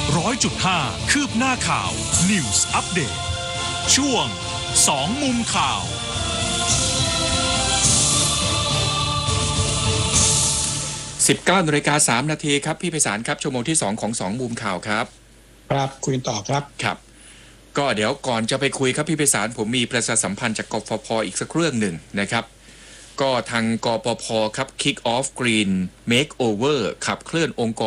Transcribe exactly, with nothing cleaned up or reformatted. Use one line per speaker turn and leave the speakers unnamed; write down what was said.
ร้อยจุดห้าคืบหน้าข่าว News Update ช่วงสองมุมข่าว
สิบเก้านาฬิกาสามนาทีครับพี่ไพศาลครับชั่วโมงที่สองของสองมุมข่าวครับ
ครับคุยต่อครับ
ครับก็เดี๋ยวก่อนจะไปคุยครับพี่ไพศาลผมมีประชาสัมพันธ์จากกฟผ.อีกสักเรื่องหนึ่งนะครับก็ทางกปภ.ครับ Kick Off Green Makeover ขับเคลื่อนองค์ก